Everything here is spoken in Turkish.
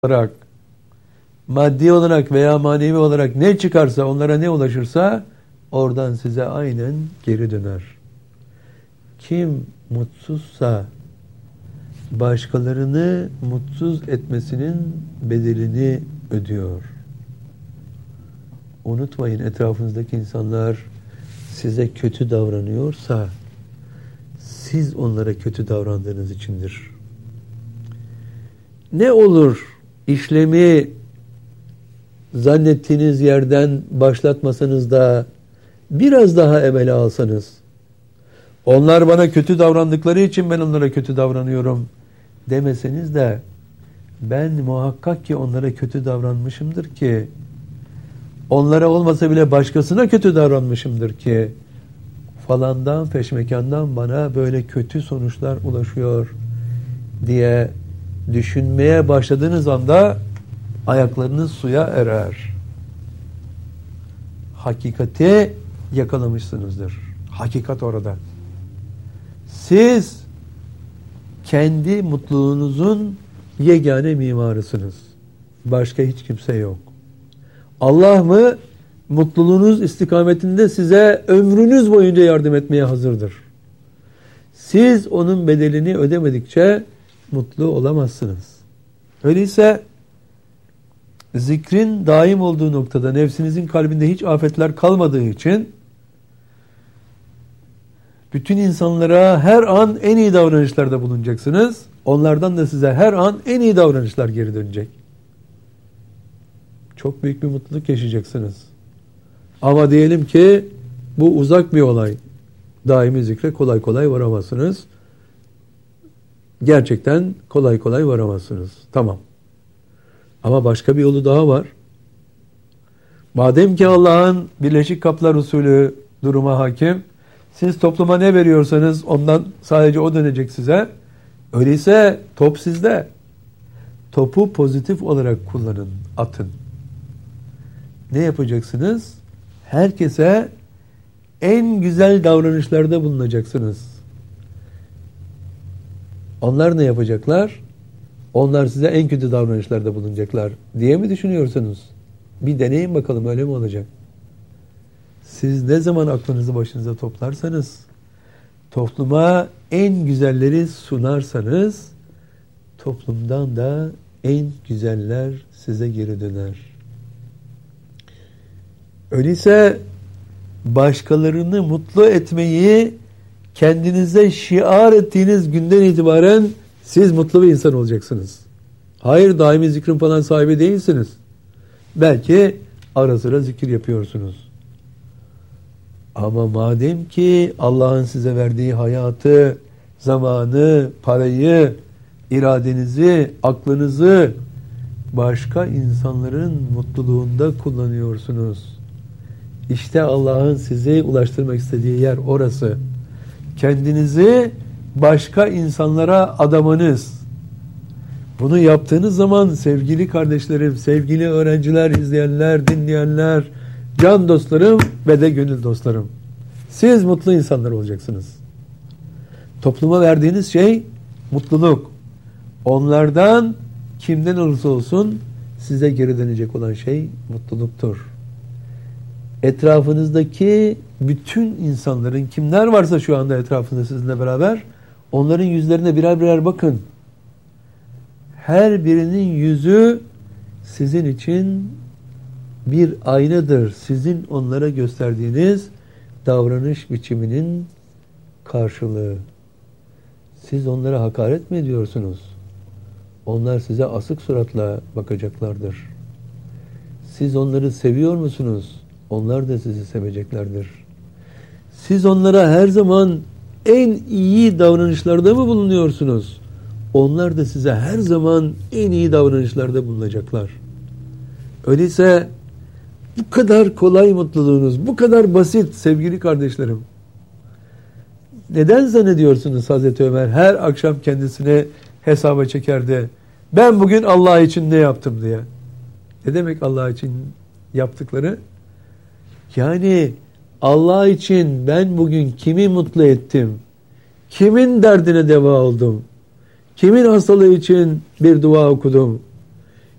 olarak, maddi olarak veya manevi olarak ne çıkarsa, onlara ne ulaşırsa oradan size aynen geri döner. Kim mutsuzsa başkalarını mutsuz etmesinin bedelini ödüyor. Unutmayın, etrafınızdaki insanlar size kötü davranıyorsa siz onlara kötü davrandığınız içindir. Ne olur işlemi zannettiğiniz yerden başlatmasanız da biraz daha evvela alsanız, onlar bana kötü davrandıkları için ben onlara kötü davranıyorum demeseniz de, ben muhakkak ki onlara kötü davranmışımdır ki, onlara olmasa bile başkasına kötü davranmışımdır ki, falandan feşmekandan bana böyle kötü sonuçlar ulaşıyor diye düşünmeye başladığınız anda ayaklarınız suya erer. Hakikati yakalamışsınızdır. Hakikat orada. Siz kendi mutluluğunuzun yegane mimarısınız. Başka hiç kimse yok. Allah mı mutluluğunuz istikametinde size ömrünüz boyunca yardım etmeye hazırdır. Siz onun bedelini ödemedikçe mutlu olamazsınız. Öyleyse zikrin daim olduğu noktada nefsinizin kalbinde hiç afetler kalmadığı için bütün insanlara her an en iyi davranışlarda bulunacaksınız. Onlardan da size her an en iyi davranışlar geri dönecek. Çok büyük bir mutluluk yaşayacaksınız. Ama diyelim ki bu uzak bir olay. Daimi zikre kolay kolay varamazsınız. Gerçekten kolay kolay varamazsınız. Tamam. Ama başka bir yolu daha var. Madem ki Allah'ın Birleşik Kaplar usulü duruma hakim, siz topluma ne veriyorsanız ondan sadece o dönecek size. Öyleyse top sizde. Topu pozitif olarak kullanın, atın. Ne yapacaksınız? Herkese en güzel davranışlarda bulunacaksınız. Onlar ne yapacaklar? Onlar size en kötü davranışlarda bulunacaklar diye mi düşünüyorsunuz? Bir deneyin bakalım, öyle mi olacak? Siz ne zaman aklınızı başınıza toplarsanız, topluma en güzelleri sunarsanız, toplumdan da en güzeller size geri döner. Öyleyse başkalarını mutlu etmeyi kendinize şiar ettiğiniz günden itibaren siz mutlu bir insan olacaksınız. Hayır, daimi zikrin falan sahibi değilsiniz. Belki ara sıra zikir yapıyorsunuz. Ama madem ki Allah'ın size verdiği hayatı, zamanı, parayı, iradenizi, aklınızı başka insanların mutluluğunda kullanıyorsunuz. İşte Allah'ın sizi ulaştırmak istediği yer orası. Kendinizi başka insanlara adamanız. Bunu yaptığınız zaman sevgili kardeşlerim, sevgili öğrenciler, izleyenler, dinleyenler, can dostlarım ve de gönül dostlarım, siz mutlu insanlar olacaksınız. Topluma verdiğiniz şey mutluluk. Onlardan kimden olursa olsun size geri dönecek olan şey mutluluktur. Etrafınızdaki bütün insanların, kimler varsa şu anda etrafında sizinle beraber, onların yüzlerine birer birer bakın. Her birinin yüzü sizin için bir aynadır. Sizin onlara gösterdiğiniz davranış biçiminin karşılığı. Siz onlara hakaret mi ediyorsunuz? Onlar size asık suratla bakacaklardır. Siz onları seviyor musunuz? Onlar da sizi seveceklerdir. Siz onlara her zaman en iyi davranışlarda mı bulunuyorsunuz? Onlar da size her zaman en iyi davranışlarda bulunacaklar. Öyleyse bu kadar kolay mutluluğunuz, bu kadar basit sevgili kardeşlerim. Neden zannediyorsunuz Hazreti Ömer her akşam kendisine hesaba çekerdi? Ben bugün Allah için ne yaptım diye. Ne demek Allah için yaptıkları? Yani Allah için ben bugün kimi mutlu ettim? Kimin derdine deva oldum? Kimin hastalığı için bir dua okudum?